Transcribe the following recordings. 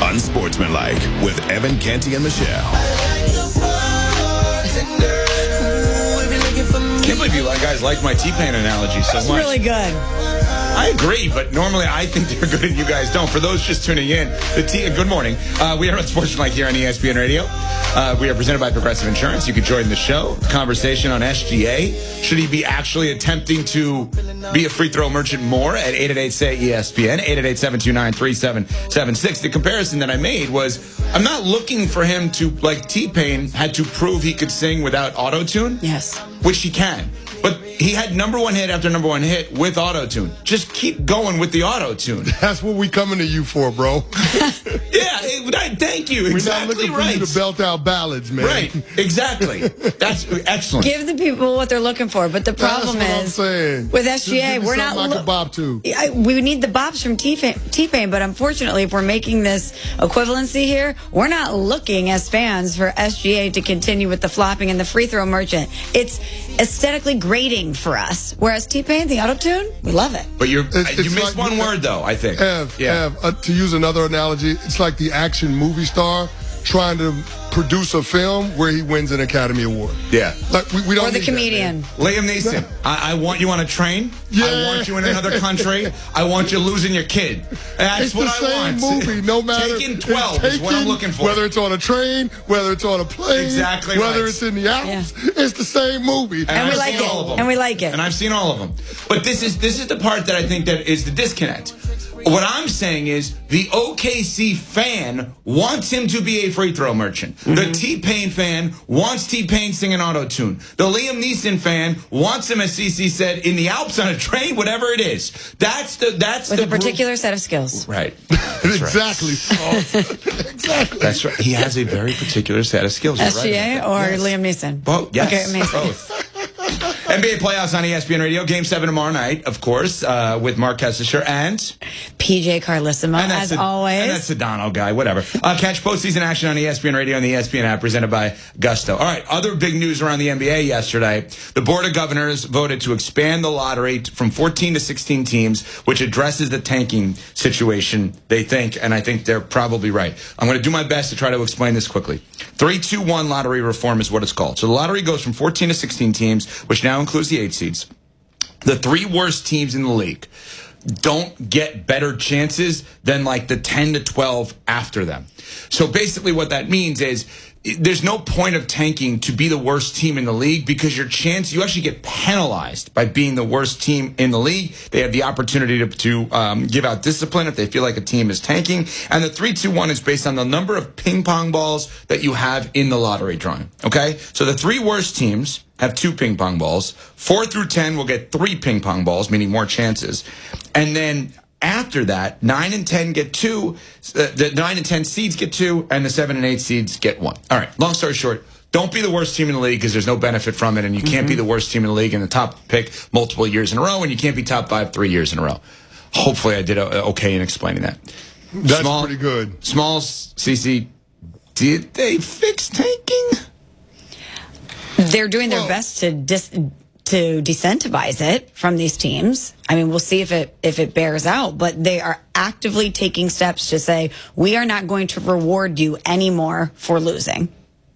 Unsportsmanlike with Evan Canty and Michelle. Can't believe you guys like my T-Pain analogy so much. That's really good. I agree, but normally I think they're good and you guys don't. For those just tuning in, good morning. We are Unsportsmanlike here on ESPN Radio. We are presented by Progressive Insurance. You can join the show. The conversation on SGA. Should he be actually attempting to be a free throw merchant more at 888-SAY-ESPN, 888-729-3776. The comparison that I made was I'm not looking for him to, like T-Pain, had to prove he could sing without auto-tune. Yes. Which he can. But he had number one hit after number one hit with auto-tune. Just keep going with the auto-tune. That's what we coming to you for, bro. Yeah, thank you. Exactly. We're not looking for you to belt out ballads, man. Right, exactly. That's excellent. Give the people what they're looking for. But the problem That's what I'm saying. with SGA, we're not. I can bop to. We need the bops from T-Pain, but unfortunately, if we're making this equivalency here, we're not looking as fans for SGA to continue with the flopping and the free throw merchant. It's aesthetically grating for us. Whereas T-Pain, the auto-tune, we love it. But you missed like, one word, though, I think. Ev, to use another analogy, it's like the action movie star trying to produce a film where he wins an Academy Award. Yeah. Like, we don't or the need comedian. That, Liam Neeson, I want you on a train. Yeah. I want you in another country. I want you losing your kid. That's it's what the I same want. movie, no matter. Taking 12 is what I'm looking for. Whether it's on a train, whether it's on a plane, Exactly whether right. it's in the Alps, it's the same movie. And we I've like seen all of it. them. And we like it. And I've seen all of them. But this is the part that I think that is the disconnect. What I'm saying is the OKC fan wants him to be a free throw merchant. Mm-hmm. The T-Pain fan wants T-Pain singing auto-tune. The Liam Neeson fan wants him, as CC said, in the Alps on a train, whatever it is. That's with the a particular set of skills. Right. Exactly. Exactly. That's right. He has a very particular set of skills. SGA or Yes. Liam Neeson? Both. Yes. Okay, amazing. Both. NBA playoffs on ESPN Radio. Game 7 tomorrow night, of course, with Mark Kessler and PJ Carlissimo, as always. And that's the Dono guy, whatever. Catch postseason action on ESPN Radio and the ESPN app presented by Gusto. All right, other big news around the NBA yesterday. The Board of Governors voted to expand the lottery from 14 to 16 teams, which addresses the tanking situation, they think, and I think they're probably right. I'm going to do my best to try to explain this quickly. 3-2-1 lottery reform is what it's called. So the lottery goes from 14 to 16 teams, which now includes the 8 seeds. The 3 worst teams in the league don't get better chances than like the 10 to 12 after them. So basically what that means is there's no point of tanking to be the worst team in the league because you actually get penalized by being the worst team in the league. They have the opportunity to give out discipline if they feel like a team is tanking. And the 3-2-1 is based on the number of ping pong balls that you have in the lottery drawing. Okay? So the 3 worst teams have 2 ping pong balls. 4 through 10 will get 3 ping pong balls, meaning more chances. And then after that, 9 and 10 get 2. The 9 and 10 seeds get 2, and the 7 and 8 seeds get 1. All right, long story short, don't be the worst team in the league because there's no benefit from it, and you can't be the worst team in the league and the top pick multiple years in a row, and you can't be top 5 3 years in a row. Hopefully I did okay in explaining that. That's pretty good. Smalls, CC, did they fix tanking? They're doing their best to decentivize it from these teams. I mean, we'll see if it bears out, but they are actively taking steps to say, we are not going to reward you anymore for losing.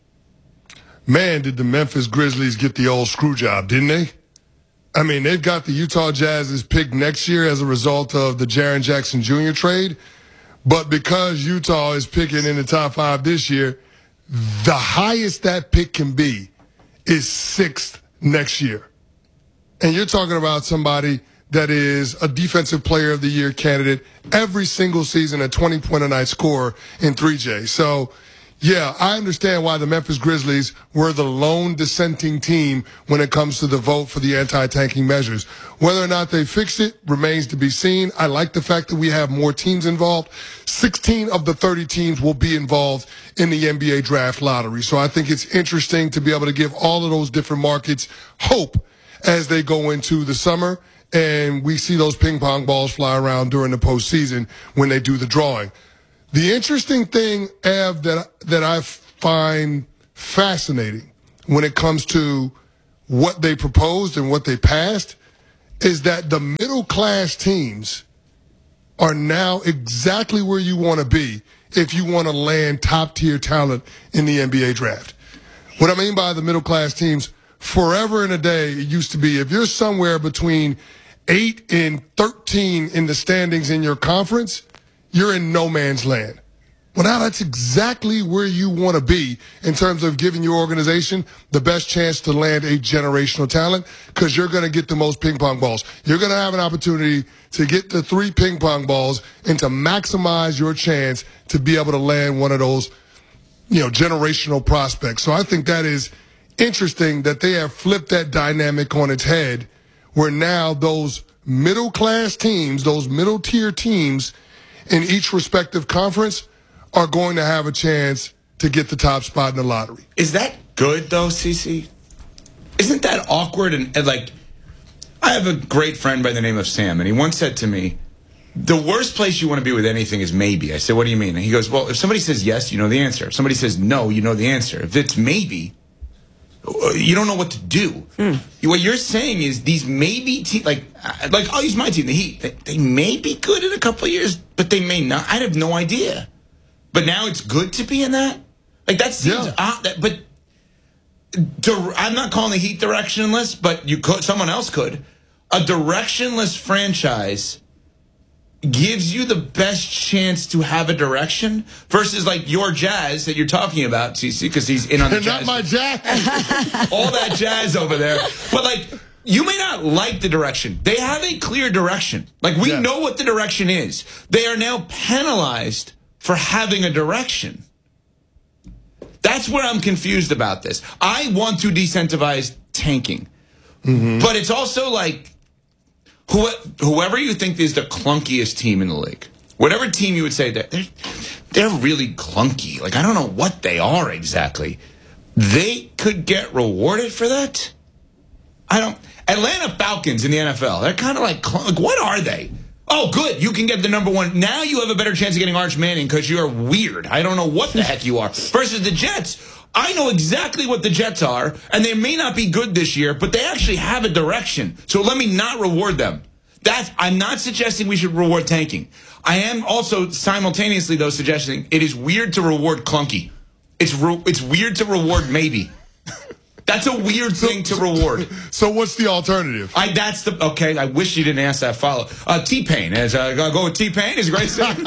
Man, did the Memphis Grizzlies get the old screw job, didn't they? I mean, they've got the Utah Jazz's pick next year as a result of the Jaren Jackson Jr. trade. But because Utah is picking in the top 5 this year, the highest that pick can be is 6th next year. And you're talking about somebody that is a defensive player of the year candidate every single season, a 20-point-a-night scorer in 3J. So, yeah, I understand why the Memphis Grizzlies were the lone dissenting team when it comes to the vote for the anti-tanking measures. Whether or not they fix it remains to be seen. I like the fact that we have more teams involved. 16 of the 30 teams will be involved in the NBA draft lottery. So I think it's interesting to be able to give all of those different markets hope as they go into the summer and we see those ping pong balls fly around during the postseason when they do the drawing. The interesting thing, Ev, that I find fascinating when it comes to what they proposed and what they passed is that the middle class teams are now exactly where you want to be if you want to land top-tier talent in the NBA draft. What I mean by the middle-class teams, forever and a day, it used to be if you're somewhere between 8 and 13 in the standings in your conference, you're in no man's land. Well, now that's exactly where you want to be in terms of giving your organization the best chance to land a generational talent, because you're going to get the most ping pong balls. You're going to have an opportunity to get the 3 ping pong balls and to maximize your chance to be able to land one of those, generational prospects. So I think that is interesting that they have flipped that dynamic on its head, where now those middle-class teams, those middle-tier teams in each respective conference are going to have a chance to get the top spot in the lottery. Is that good, though, CC? Isn't that awkward? And I have a great friend by the name of Sam, and he once said to me, the worst place you want to be with anything is maybe. I said, what do you mean? And he goes, well, if somebody says yes, you know the answer. If somebody says no, you know the answer. If it's maybe, you don't know what to do. What you're saying is these maybe teams, like I'll use my team, the Heat. They may be good in a couple of years, but they may not. I have no idea. But now it's good to be in that? Like, that seems odd. But I'm not calling the Heat directionless, but you could. Someone else could. A directionless franchise gives you the best chance to have a direction versus, like, your Jazz that you're talking about, CC, because he's in on the Jazz. Not my Jazz. All that Jazz over there. But, like, you may not like the direction. They have a clear direction. Like, we know what the direction is. They are now penalized for having a direction. That's where I'm confused about this. I want to decentivize tanking. But it's also like, whoever you think is the clunkiest team in the league, whatever team you would say that they're really clunky. Like, I don't know what they are exactly. They could get rewarded for that. Atlanta Falcons in the NFL, they're kind of like what are they? Oh, good. You can get the number 1. Now you have a better chance of getting Arch Manning because you're weird. I don't know what the heck you are. Versus the Jets. I know exactly what the Jets are, and they may not be good this year, but they actually have a direction. So let me not reward them. I'm not suggesting we should reward tanking. I am also simultaneously, though, suggesting it is weird to reward clunky. It's weird to reward maybe. That's a weird thing to reward. So what's the alternative? Okay, I wish you didn't ask that follow. T-Pain. I'll go with T-Pain. Is a great thing.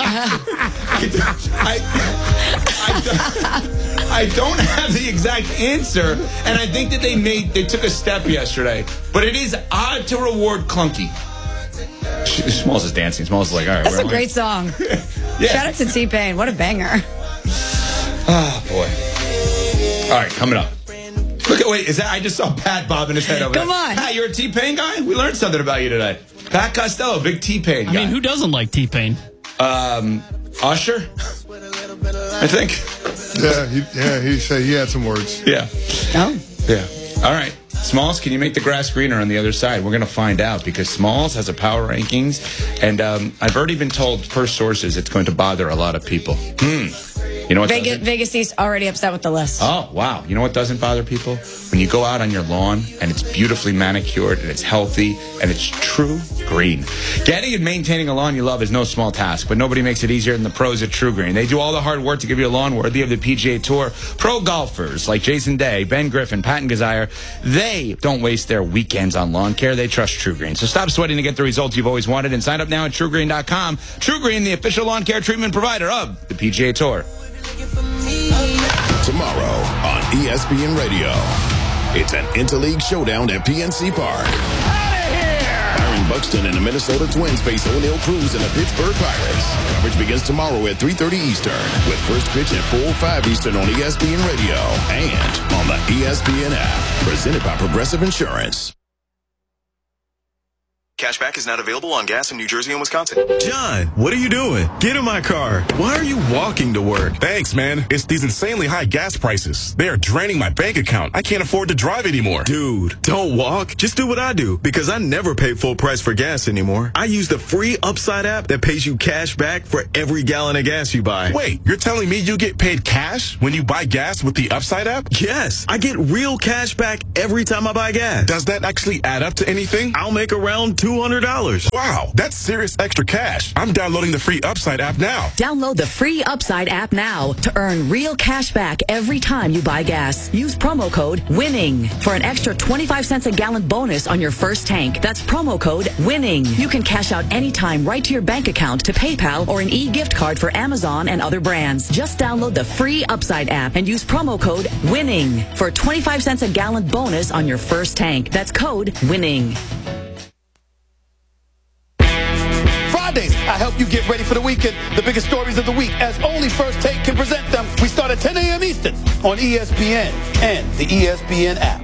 I don't have the exact answer, and I think that they took a step yesterday. But it is odd to reward clunky. Smalls is dancing. Smalls is like, all right. That's a great song. Shout out to T-Pain. What a banger. Oh, boy. All right, coming up. Look, I just saw Pat bobbing his head over there. Come on. Pat, you're a T-Pain guy? We learned something about you today. Pat Costello, big T-Pain guy. I mean, who doesn't like T-Pain? Usher, I think. Yeah, he said he had some words. Yeah. Oh. Yeah. All right. Smalls, can you make the grass greener on the other side? We're going to find out because Smalls has a power rankings, and I've already been told per sources it's going to bother a lot of people. You know what? Vegas East already upset with the list. Oh, wow. You know what doesn't bother people? When you go out on your lawn and it's beautifully manicured and it's healthy and it's true green. Getting and maintaining a lawn you love is no small task, but nobody makes it easier than the pros at True Green. They do all the hard work to give you a lawn worthy of the PGA Tour. Pro golfers like Jason Day, Ben Griffin, Patton Gazire, they don't waste their weekends on lawn care. They trust True Green. So stop sweating to get the results you've always wanted and sign up now at TrueGreen.com. True Green, the official lawn care treatment provider of the PGA Tour. Tomorrow on ESPN Radio, it's an interleague showdown at PNC Park. Byron Buxton and the Minnesota Twins face O'Neal Cruz and the Pittsburgh Pirates. Coverage begins tomorrow at 3:30 Eastern, with first pitch at 4:05 Eastern on ESPN Radio and on the ESPN app. Presented by Progressive Insurance. Cashback is not available on gas in New Jersey and Wisconsin. John, what are you doing? Get in my car. Why are you walking to work? Thanks, man. It's these insanely high gas prices. They are draining my bank account. I can't afford to drive anymore. Dude, don't walk. Just do what I do, because I never pay full price for gas anymore. I use the free Upside app that pays you cash back for every gallon of gas you buy. Wait, you're telling me you get paid cash when you buy gas with the Upside app? Yes, I get real cash back every time I buy gas. Does that actually add up to anything? I'll make around $2 $200. Wow, that's serious extra cash. I'm downloading the free Upside app now. Download the free Upside app now to earn real cash back every time you buy gas. Use promo code WINNING for an extra 25 cents a gallon bonus on your first tank. That's promo code WINNING. You can cash out anytime right to your bank account, to PayPal, or an e-gift card for Amazon and other brands. Just download the free Upside app and use promo code WINNING for 25 cents a gallon bonus on your first tank. That's code WINNING. Fridays, I help you get ready for the weekend. The biggest stories of the week, as only First Take can present them. We start at 10 a.m. Eastern on ESPN and the ESPN app.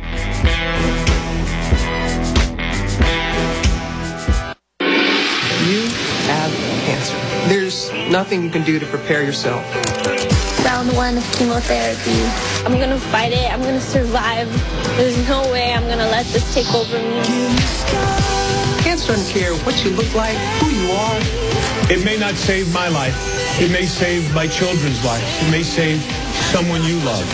You have cancer. There's nothing you can do to prepare yourself. Round 1 of chemotherapy. I'm going to fight it. I'm going to survive. There's no way I'm going to let this take over me. Cancer doesn't care what you look like, who you are. It may not save my life. It may save my children's lives. It may save someone you love.